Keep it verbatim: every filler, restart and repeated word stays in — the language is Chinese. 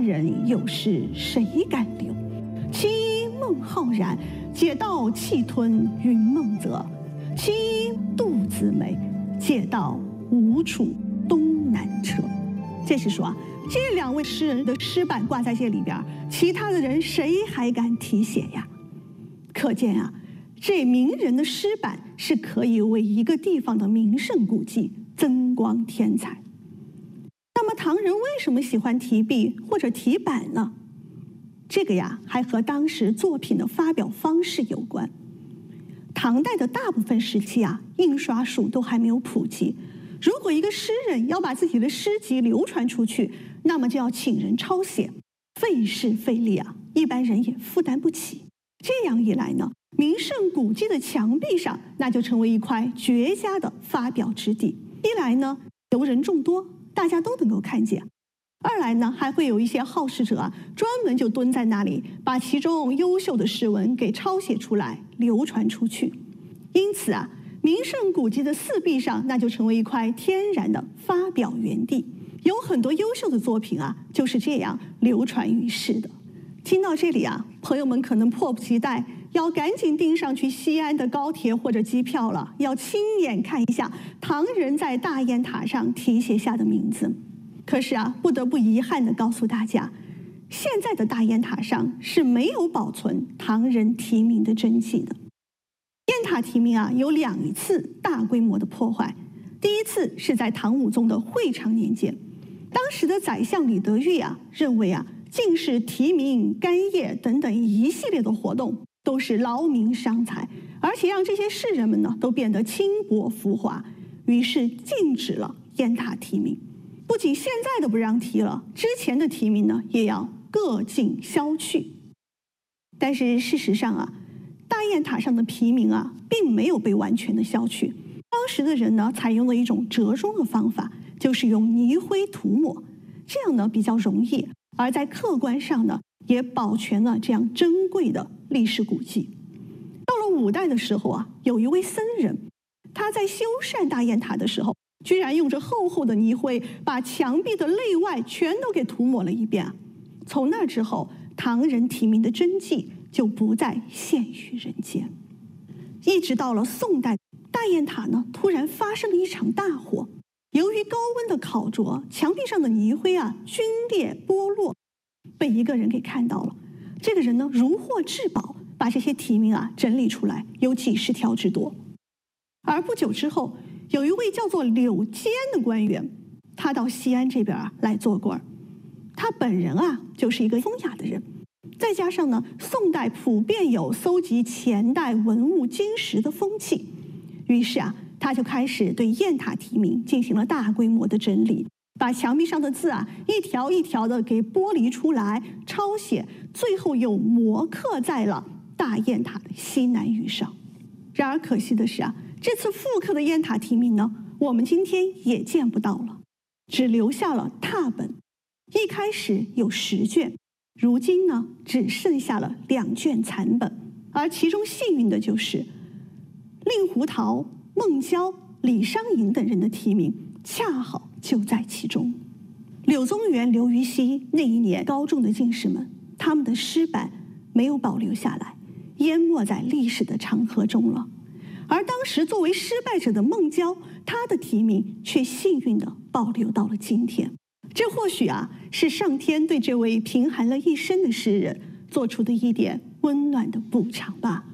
人有诗谁敢留？其一孟浩然，解道气吞云梦泽。其一杜子美，解道吴楚东南车。这是说啊，这两位诗人的诗版挂在这里边，其他的人谁还敢题写呀？可见啊，这名人的诗版是可以为一个地方的名胜古迹增光添彩。那么唐人为什么喜欢题壁或者题版呢？这个呀，还和当时作品的发表方式有关。唐代的大部分时期啊，印刷术都还没有普及。如果一个诗人要把自己的诗集流传出去，那么就要请人抄写，费时费力啊，一般人也负担不起。这样一来呢，名胜古迹的墙壁上，那就成为一块绝佳的发表之地。一来呢，游人众多，大家都能够看见；二来呢，还会有一些好事者啊，专门就蹲在那里，把其中优秀的诗文给抄写出来，流传出去。因此啊，名胜古迹的四壁上，那就成为一块天然的发表园地。有很多优秀的作品啊，就是这样流传于世的。听到这里啊，朋友们可能迫不及待要赶紧订上去西安的高铁或者机票了，要亲眼看一下唐人在大雁塔上题写下的名字。可是啊，不得不遗憾地告诉大家，现在的大雁塔上是没有保存唐人题名的真迹的。雁塔题名啊，有两次大规模的破坏。第一次是在唐武宗的会昌年间，当时的宰相李德裕啊，认为啊，进士题名、干谒等等一系列的活动都是劳民伤财，而且让这些士人们呢都变得轻薄浮华，于是禁止了雁塔题名。不仅现在的不让提了，之前的题名呢也要各尽消去。但是事实上啊，大雁塔上的题名啊，并没有被完全的消去。当时的人呢，采用了一种折中的方法，就是用泥灰涂抹，这样呢比较容易，而在客观上呢，也保全了这样珍贵的历史古迹。到了五代的时候啊，有一位僧人，他在修缮大雁塔的时候，居然用着厚厚的泥灰，把墙壁的内外全都给涂抹了一遍啊。从那之后，唐人题名的真迹就不再现于人间。一直到了宋代，大雁塔呢突然发生了一场大火，由于高温的烤灼，墙壁上的泥灰啊皲裂剥落，被一个人给看到了。这个人呢如获至宝，把这些题名啊整理出来，有几十条之多。而不久之后，有一位叫做柳坚的官员，他到西安这边啊来做官。他本人啊就是一个风雅的人，再加上呢，宋代普遍有搜集前代文物金石的风气，于是啊，他就开始对雁塔题名进行了大规模的整理，把墙壁上的字啊一条一条的给剥离出来，抄写，最后又摹刻在了大雁塔的西南隅上。然而可惜的是啊，这次复刻的雁塔题名呢，我们今天也见不到了，只留下了拓本。一开始有十卷，如今呢只剩下了两卷残本，而其中幸运的就是令狐桃、孟郊、李商隐等人的题名恰好就在其中。柳宗元、刘禹锡那一年高中的进士们，他们的诗版没有保留下来，淹没在历史的长河中了。而当时作为失败者的孟郊，他的题名却幸运地保留到了今天。这或许啊，是上天对这位贫寒了一生的诗人做出的一点温暖的补偿吧。